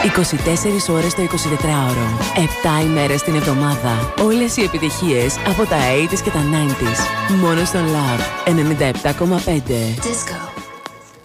24 ώρες το 24ωρο. 7 ημέρες την εβδομάδα. Όλες οι επιτυχίες από τα 80s και τα 90s. Μόνο στο Love 97,5. Disco.